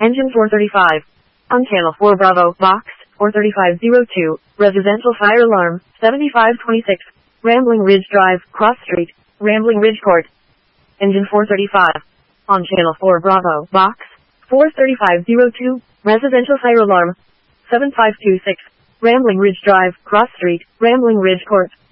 Engine 435. On channel 4 Bravo, box, 43502, residential fire alarm, 7526, Rambling Ridge Drive, Cross Street, Rambling Ridge Court. Engine 435. On channel 4 Bravo, box, 43502, residential fire alarm, 7526, Rambling Ridge Drive, Cross Street, Rambling Ridge Court.